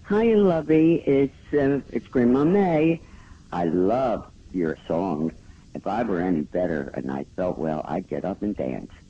Hi, Lovey. It's Grandma May. I love your song. If I were any better and I felt well, I'd get up and dance.